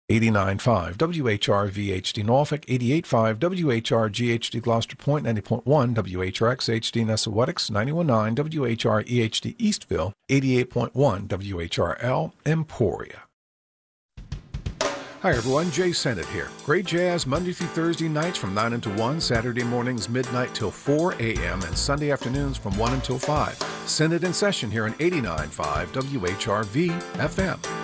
89.5 WHRV-HD Norfolk, 88.5 WHR-GHD Gloucester Point, 90.1 WHRX-HD Nessawetics, 91.9 WHR-EHD Eastville, 88.1 WHRL Emporia. Hi everyone, Jay Sennett here. Great jazz Monday through Thursday nights from 9 until 1, Saturday mornings midnight till 4 a.m., and Sunday afternoons from 1 until 5. Sennett in session here on 89.5 WHRV FM.